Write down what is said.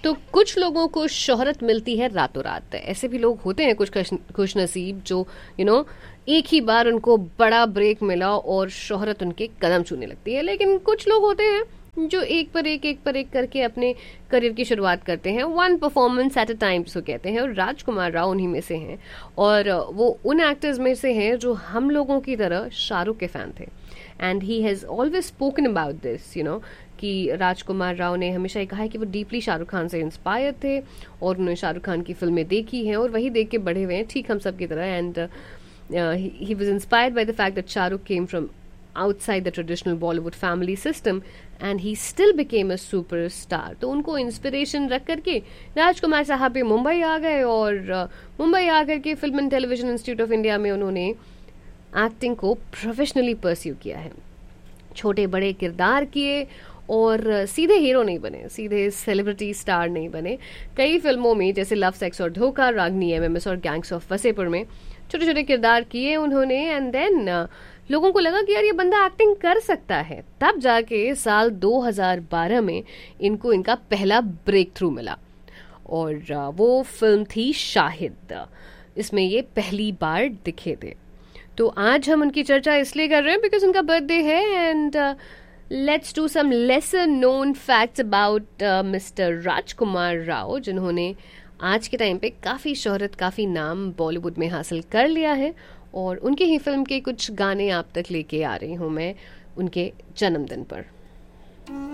तो कुछ लोगों को शोहरत मिलती है रातों रात। ऐसे भी लोग होते हैं कुछ खुश नसीब जो एक ही बार उनको बड़ा ब्रेक मिला और शोहरत उनके कदम छूने लगती है। लेकिन कुछ लोग होते हैं जो एक पर एक करके अपने करियर की शुरुआत करते हैं, one performance at a time जिसको कहते हैं, और राजकुमार राव उन्हीं में से हैं। और वो उन एक्टर्स में से हैं जो हम लोगों की तरह शाहरुख के फैन थे। And he has always spoken about this कि राजकुमार राव ने हमेशा ये कहा है कि वो डीपली शाहरुख खान से इंस्पायर थे और उन्होंने शाहरुख खान की फिल्में देखी हैं और वही देख के बढ़े हुए हैं, ठीक हम सब की तरह। And he was inspired by the fact that Shahrukh came from outside the traditional Bollywood family system and he still became a superstar। तो उनको इंस्पिरेशन रख करके राजकुमार साहब भी मुंबई आ गए और मुंबई आकर के film and television institute of India में उन्होंने एक्टिंग को प्रोफेशनली परस्यू किया है। छोटे बड़े किरदार किए और सीधे हीरो नहीं बने, सीधे सेलिब्रिटी स्टार नहीं बने। कई फिल्मों में जैसे लव सेक्स और धोखा, रागनी एमएमएस और गैंग्स ऑफ वसेपुर में छोटे छोटे किरदार किए उन्होंने। एंड देन लोगों को लगा कि यार ये बंदा एक्टिंग कर सकता है। तब जाके साल 2012 में इनको इनका पहला ब्रेक थ्रू मिला और वो फिल्म थी शाहिद। इसमें ये पहली बार दिखे थे। तो आज हम उनकी चर्चा इसलिए कर रहे हैं बिकॉज उनका बर्थडे है। And let's do some lesser known facts about mister राजकुमार राव, जिन्होंने आज के टाइम पे काफ़ी शोहरत, काफ़ी नाम बॉलीवुड में हासिल कर लिया है। और उनकी ही फिल्म के कुछ गाने आप तक लेके आ रही हूँ मैं उनके जन्मदिन पर।